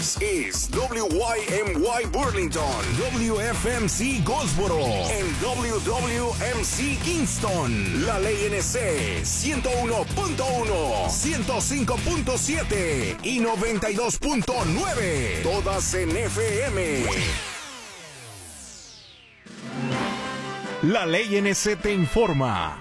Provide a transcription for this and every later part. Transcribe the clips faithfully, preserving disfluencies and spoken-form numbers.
Es W Y M Y Burlington, W F M C Goldsboro, en W W M C Kingston, la Ley N C ciento uno punto uno, ciento cinco punto siete y noventa y dos punto nueve, todas en F M. La Ley N C te informa.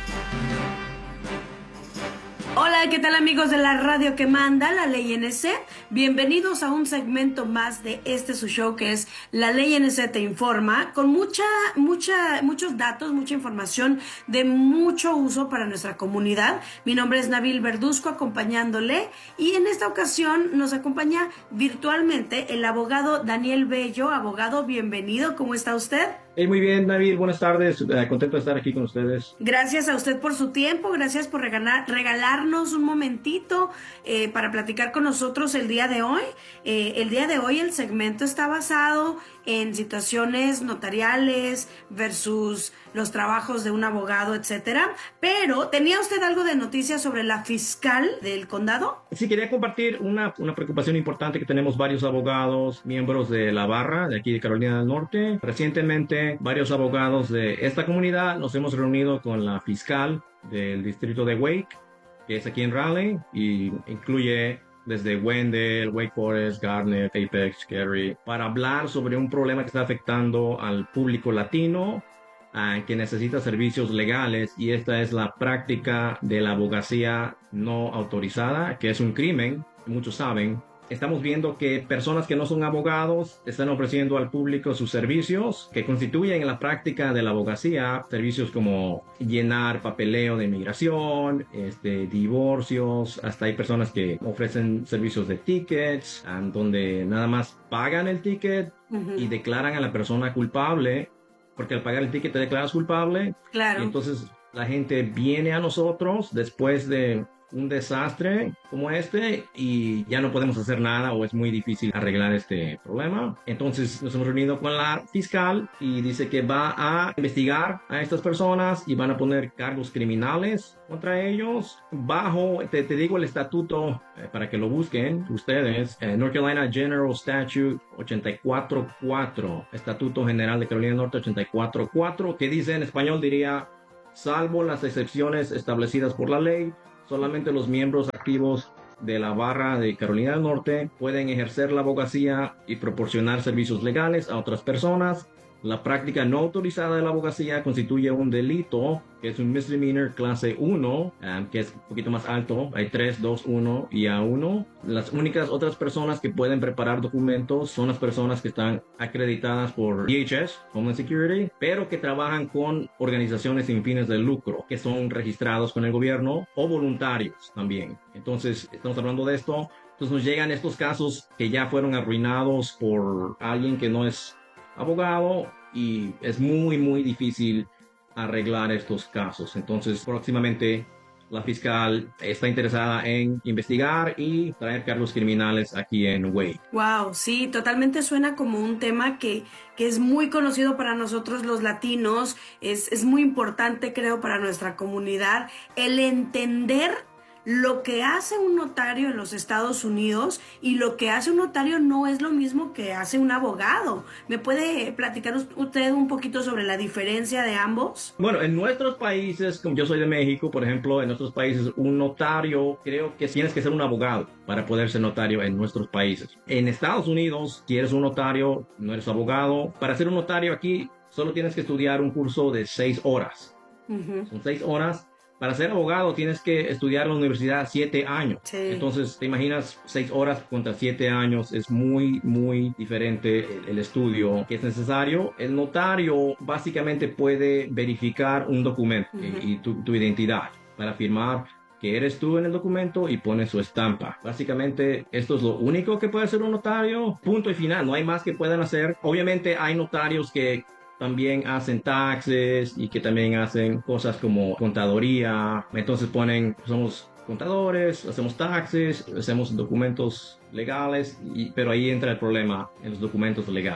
Hola, ¿qué tal amigos de la radio que manda, la Ley N C? Bienvenidos a un segmento más de este su show que es La Ley N C te informa, con mucha, mucha, muchos datos, mucha información de mucho uso para nuestra comunidad. Mi nombre es Nabil Verduzco, acompañándole, y en esta ocasión nos acompaña virtualmente el abogado Daniel Bello. Abogado, bienvenido, ¿cómo está usted? Hey, muy bien, Nabil, buenas tardes, uh, contento de estar aquí con ustedes. Gracias a usted por su tiempo, gracias por regalar, regalarnos un momentito eh, para platicar con nosotros el día de hoy. Eh, el día de hoy el segmento está basado en situaciones notariales versus los trabajos de un abogado, etcétera. Pero, ¿tenía usted algo de noticias sobre la fiscal del condado? Sí, quería compartir una, una preocupación importante que tenemos varios abogados, miembros de la barra de aquí de Carolina del Norte. Recientemente, varios abogados de esta comunidad nos hemos reunido con la fiscal del distrito de Wake, que es aquí en Raleigh, y incluye desde Wendell, Wake Forest, Garnet, Apex, Cary, para hablar sobre un problema que está afectando al público latino uh, que necesita servicios legales, y esta es la práctica de la abogacía no autorizada, que es un crimen, muchos saben. Estamos viendo que personas que no son abogados están ofreciendo al público sus servicios que constituyen en la práctica de la abogacía servicios como llenar papeleo de inmigración, este, divorcios, hasta hay personas que ofrecen servicios de tickets, um, donde nada más pagan el ticket uh-huh. y declaran a la persona culpable, porque al pagar el ticket te declaras culpable. Claro. Y entonces la gente viene a nosotros después de un desastre como este y ya no podemos hacer nada o es muy difícil arreglar este problema. Entonces nos hemos reunido con la fiscal y dice que va a investigar a estas personas y van a poner cargos criminales contra ellos bajo, te, te digo el estatuto eh, para que lo busquen ustedes, eh, North Carolina General Statute ochenta y cuatro cuatro, Estatuto General de Carolina del Norte ochenta y cuatro cuatro, que dice en español, diría, salvo las excepciones establecidas por la ley, solamente los miembros activos de la barra de Carolina del Norte pueden ejercer la abogacía y proporcionar servicios legales a otras personas. La práctica no autorizada de la abogacía constituye un delito, que es un misdemeanor clase uno, um, que es un poquito más alto. Hay tres, dos, uno y A uno. Las únicas otras personas que pueden preparar documentos son las personas que están acreditadas por D H S, Homeland Security, pero que trabajan con organizaciones sin fines de lucro, que son registrados con el gobierno, o voluntarios también. Entonces, estamos hablando de esto. Entonces nos llegan estos casos que ya fueron arruinados por alguien que no es abogado, y es muy muy difícil arreglar estos casos. Entonces próximamente la fiscal está interesada en investigar y traer cargos criminales aquí en Wake. Wow, sí, totalmente suena como un tema que, que es muy conocido para nosotros los latinos. Es, es muy importante, creo, para nuestra comunidad el entender lo que hace un notario en los Estados Unidos y lo que hace un notario no es lo mismo que hace un abogado. ¿Me puede platicar usted un poquito sobre la diferencia de ambos? Bueno, en nuestros países, como yo soy de México, por ejemplo, en nuestros países un notario, creo que tienes que ser un abogado para poder ser notario en nuestros países. En Estados Unidos, si eres un notario, no eres abogado. Para ser un notario aquí, solo tienes que estudiar un curso de seis horas. Uh-huh. Son seis horas. Para ser abogado tienes que estudiar en la universidad siete años. Sí. Entonces, te imaginas, seis horas contra siete años. Es muy, muy diferente el, el estudio que es necesario. El notario básicamente puede verificar un documento uh-huh. y, y tu, tu identidad para firmar que eres tú en el documento y pone su estampa. Básicamente, esto es lo único que puede hacer un notario. Punto y final. No hay más que puedan hacer. Obviamente, hay notarios que también hacen taxes y que también hacen cosas como contaduría. Entonces ponen, somos contadores, hacemos taxes, hacemos documentos legales, y, pero ahí entra el problema en los documentos legales.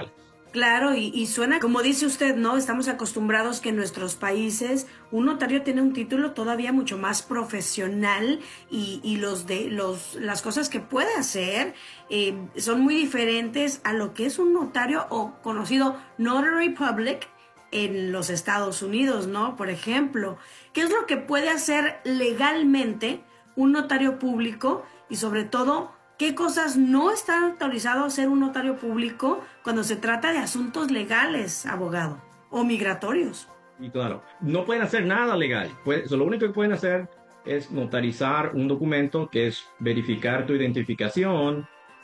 Claro, y, y suena, como dice usted, ¿no? Estamos acostumbrados que en nuestros países un notario tiene un título todavía mucho más profesional y, y los de los las cosas que puede hacer eh, son muy diferentes a lo que es un notario o conocido notary public en los Estados Unidos, ¿no? Por ejemplo, ¿qué es lo que puede hacer legalmente un notario público y sobre todo qué cosas no están autorizados a ser un notario público cuando se trata de asuntos legales, abogado, o migratorios? Y claro, no pueden hacer nada legal. Pues, lo único que pueden hacer es notarizar un documento que es verificar tu identificación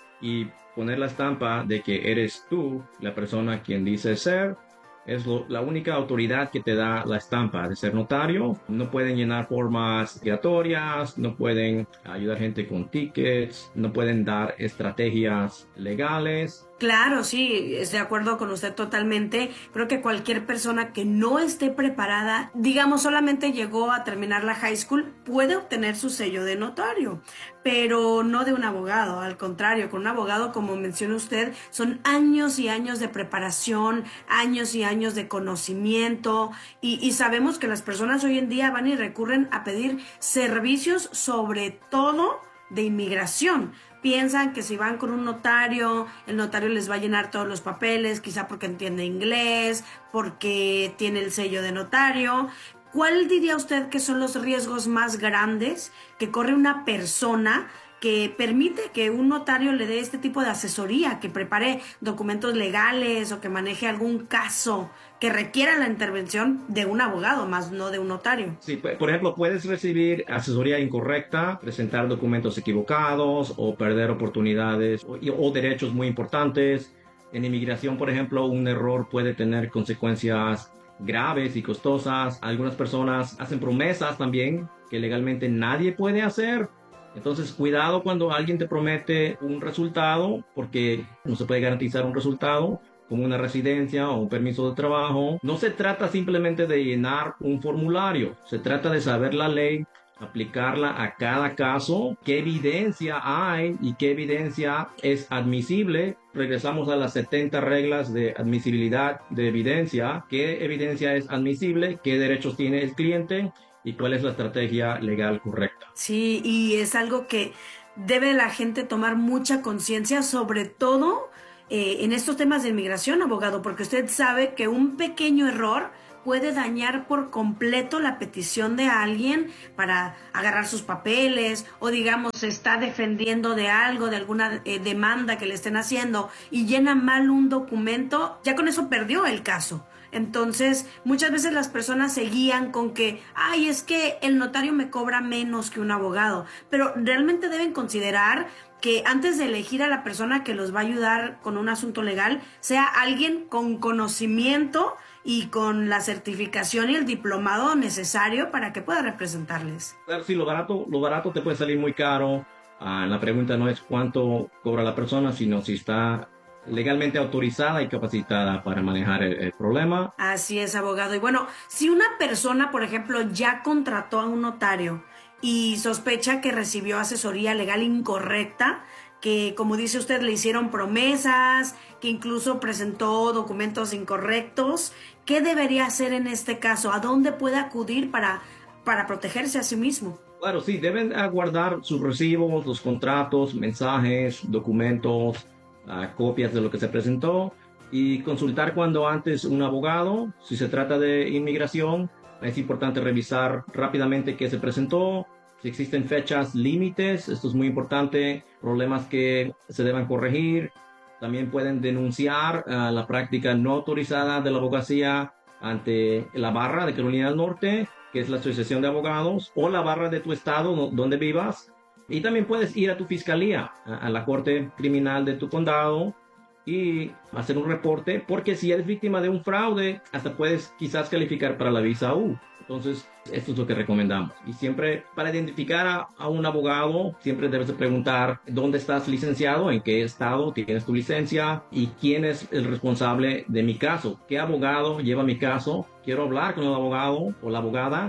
y poner la estampa de que eres tú la persona quien dice ser. Es lo, la única autoridad que te da la estampa de ser notario. No pueden llenar formas migratorias, no pueden ayudar gente con tickets, no pueden dar estrategias legales. Claro, sí, estoy de acuerdo con usted totalmente. Creo que cualquier persona que no esté preparada, digamos, solamente llegó a terminar la high school, puede obtener su sello de notario, pero no de un abogado. Al contrario, con un abogado, como menciona usted, son años y años de preparación, años y años de conocimiento, y, y sabemos que las personas hoy en día van y recurren a pedir servicios, sobre todo de inmigración. Piensan que si van con un notario, el notario les va a llenar todos los papeles, quizá porque entiende inglés, porque tiene el sello de notario. ¿Cuál diría usted que son los riesgos más grandes que corre una persona que permite que un notario le dé este tipo de asesoría, que prepare documentos legales o que maneje algún caso que requiera la intervención de un abogado, más no de un notario? Sí, por ejemplo, puedes recibir asesoría incorrecta, presentar documentos equivocados o perder oportunidades o, o derechos muy importantes. En inmigración, por ejemplo, un error puede tener consecuencias graves y costosas. Algunas personas hacen promesas también que legalmente nadie puede hacer. Entonces, cuidado cuando alguien te promete un resultado, porque no se puede garantizar un resultado, como una residencia o un permiso de trabajo. No se trata simplemente de llenar un formulario, se trata de saber la ley, aplicarla a cada caso, qué evidencia hay y qué evidencia es admisible. Regresamos a las setenta reglas de admisibilidad de evidencia, qué evidencia es admisible, qué derechos tiene el cliente y cuál es la estrategia legal correcta. Sí, y es algo que debe la gente tomar mucha conciencia, sobre todo eh, en estos temas de inmigración, abogado, porque usted sabe que un pequeño error puede dañar por completo la petición de alguien para agarrar sus papeles, o digamos se está defendiendo de algo, de alguna eh, demanda que le estén haciendo y llena mal un documento, ya con eso perdió el caso. Entonces, muchas veces las personas se guían con que, ay, es que el notario me cobra menos que un abogado, pero realmente deben considerar que antes de elegir a la persona que los va a ayudar con un asunto legal, sea alguien con conocimiento y con la certificación y el diplomado necesario para que pueda representarles. Claro, sí, lo barato, lo barato te puede salir muy caro. Uh, la pregunta no es cuánto cobra la persona, sino si está legalmente autorizada y capacitada para manejar el, el problema. Así es, abogado. Y bueno, si una persona, por ejemplo, ya contrató a un notario y sospecha que recibió asesoría legal incorrecta, que como dice usted le hicieron promesas, que incluso presentó documentos incorrectos, ¿qué debería hacer en este caso? ¿A dónde puede acudir para, para protegerse a sí mismo? Claro, sí, deben guardar sus recibos, los contratos, mensajes, documentos, uh, copias de lo que se presentó y consultar cuando antes un abogado. Si se trata de inmigración, es importante revisar rápidamente qué se presentó, si existen fechas límites, esto es muy importante, problemas que se deban corregir. También pueden denunciar uh, la práctica no autorizada de la abogacía ante la barra de Carolina del Norte, que es la Asociación de Abogados, o la barra de tu estado donde vivas. Y también puedes ir a tu fiscalía, a, a la corte criminal de tu condado, y hacer un reporte, porque si eres víctima de un fraude, hasta puedes quizás calificar para la visa U. Entonces, esto es lo que recomendamos. Y siempre, para identificar a, a un abogado, siempre debes de preguntar dónde estás licenciado, en qué estado tienes tu licencia y quién es el responsable de mi caso. ¿Qué abogado lleva mi caso? Quiero hablar con el abogado o la abogada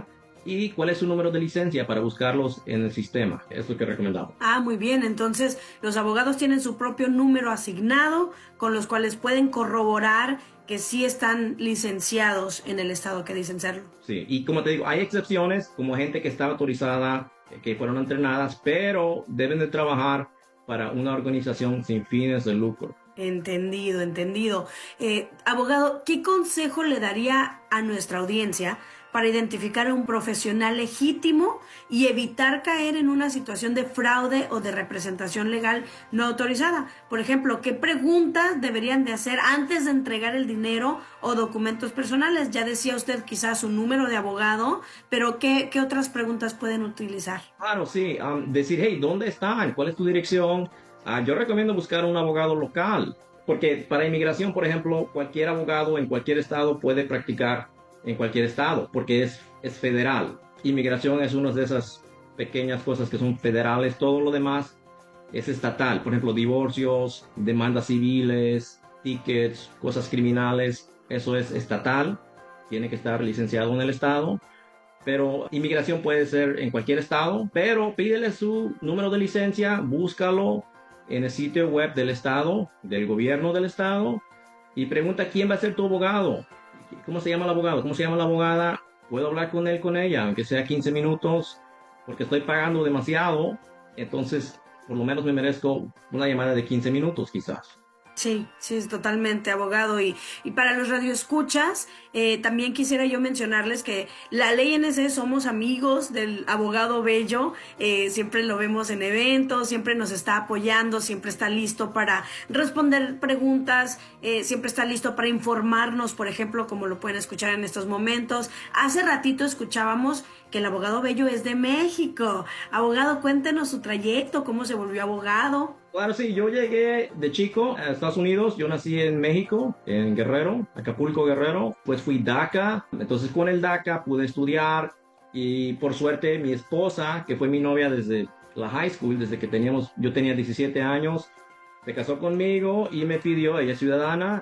y cuál es su número de licencia para buscarlos en el sistema. Es lo que recomendamos. Ah, muy bien. Entonces, los abogados tienen su propio número asignado con los cuales pueden corroborar que sí están licenciados en el estado que dicen serlo. Sí, y como te digo, hay excepciones, como gente que está autorizada, que fueron entrenadas, pero deben de trabajar para una organización sin fines de lucro. Entendido, entendido. Eh, abogado, ¿qué consejo le daría a nuestra audiencia para identificar a un profesional legítimo y evitar caer en una situación de fraude o de representación legal no autorizada? Por ejemplo, ¿qué preguntas deberían de hacer antes de entregar el dinero o documentos personales? Ya decía usted quizás su número de abogado, pero ¿qué, qué otras preguntas pueden utilizar? Claro, sí. Um, decir, hey, ¿dónde están? ¿Cuál es tu dirección? Uh, yo recomiendo buscar un abogado local, porque para inmigración, por ejemplo, cualquier abogado en cualquier estado puede practicar en cualquier estado, porque es, es federal. Inmigración es una de esas pequeñas cosas que son federales. Todo lo demás es estatal. Por ejemplo, divorcios, demandas civiles, tickets, cosas criminales. Eso es estatal. Tiene que estar licenciado en el estado. Pero inmigración puede ser en cualquier estado. Pero pídele su número de licencia, búscalo en el sitio web del estado, del gobierno del estado, y pregunta quién va a ser tu abogado. ¿Cómo se llama el abogado? ¿Cómo se llama la abogada? Puedo hablar con él, con ella, aunque sea quince minutos, porque estoy pagando demasiado. Entonces, por lo menos me merezco una llamada de quince minutos, quizás. Sí, sí, es totalmente, abogado. Y, y para los radioescuchas, eh, también quisiera yo mencionarles que la Ley N S somos amigos del abogado Bello, eh, siempre lo vemos en eventos, siempre nos está apoyando, siempre está listo para responder preguntas, eh, siempre está listo para informarnos, por ejemplo, como lo pueden escuchar en estos momentos. Hace ratito escuchábamos que el abogado Bello es de México. Abogado, cuéntenos su trayecto, cómo se volvió abogado. Claro, sí, yo llegué de chico a Estados Unidos. Yo nací en México, en Guerrero, Acapulco, Guerrero. Pues fui DACA, entonces con el DACA pude estudiar y por suerte mi esposa, que fue mi novia desde la high school, desde que teníamos, yo tenía diecisiete años, se casó conmigo y me pidió, ella es ciudadana,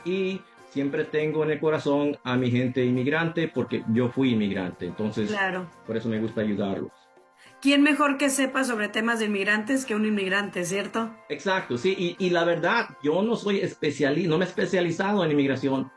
y siempre tengo en el corazón a mi gente inmigrante porque yo fui inmigrante, entonces claro, por eso me gusta ayudarlos. ¿Quién mejor que sepa sobre temas de inmigrantes que un inmigrante, cierto? Exacto, sí, y, y la verdad, yo no soy especialista, no me he especializado en inmigración,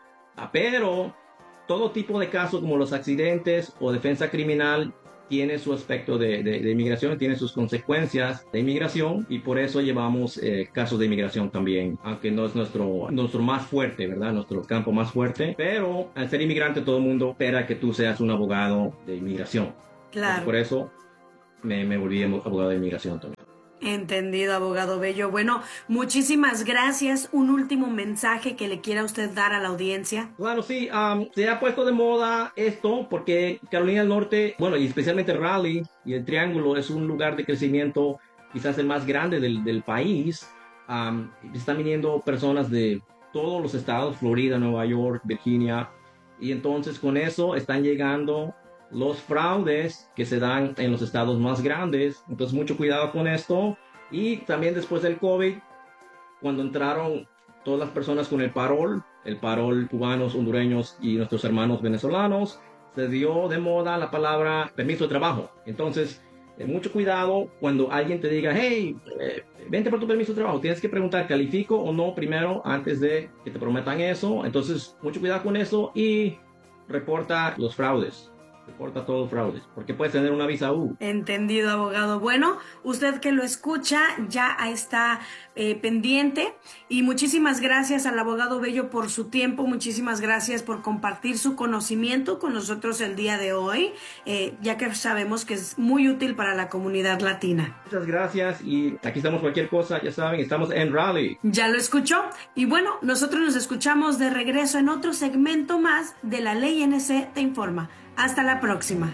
pero todo tipo de casos como los accidentes o defensa criminal tiene su aspecto de, de, de inmigración, tiene sus consecuencias de inmigración, y por eso llevamos eh, casos de inmigración también, aunque no es nuestro, nuestro más fuerte, ¿verdad? Nuestro campo más fuerte, pero al ser inmigrante todo el mundo espera que tú seas un abogado de inmigración. Claro. Entonces, por eso me, me volví abogado de inmigración también. Entendido, abogado Bello. Bueno, muchísimas gracias. Un último mensaje que le quiera usted dar a la audiencia. Claro, sí. Um, se ha puesto de moda esto porque Carolina del Norte, bueno, y especialmente Raleigh y el Triángulo, es un lugar de crecimiento quizás el más grande del, del país. Um, están viniendo personas de todos los estados, Florida, Nueva York, Virginia, y entonces con eso están llegando los fraudes que se dan en los estados más grandes. Entonces mucho cuidado con esto. Y también después del COVID, cuando entraron todas las personas con el parol, el parol cubanos, hondureños y nuestros hermanos venezolanos, se dio de moda la palabra permiso de trabajo. Entonces eh, mucho cuidado cuando alguien te diga, hey, eh, vente por tu permiso de trabajo. Tienes que preguntar, ¿califico o no primero antes de que te prometan eso? Entonces mucho cuidado con eso y reporta los fraudes. Reporta todos los fraudes, porque puedes tener una visa U. Entendido, abogado. Bueno, usted que lo escucha ya está eh, pendiente, y muchísimas gracias al abogado Bello por su tiempo, muchísimas gracias por compartir su conocimiento con nosotros el día de hoy, eh, ya que sabemos que es muy útil para la comunidad latina. Muchas gracias, y aquí estamos cualquier cosa, ya saben, estamos en Raleigh. Ya lo escuchó, y bueno, nosotros nos escuchamos de regreso en otro segmento más de La Ley N C Te Informa. Hasta la próxima.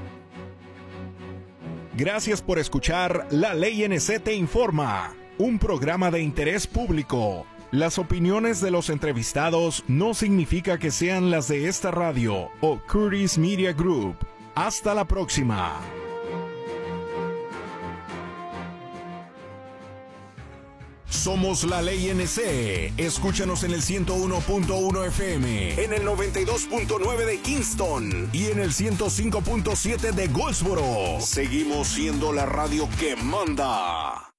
Gracias por escuchar La Ley N C Te Informa, un programa de interés público. Las opiniones de los entrevistados no significa que sean las de esta radio o Curtis Media Group. Hasta la próxima. Somos la Ley N C. Escúchanos en el ciento uno punto uno F M, en el noventa y dos punto nueve de Kingston y en el ciento cinco punto siete de Goldsboro. Seguimos siendo la radio que manda.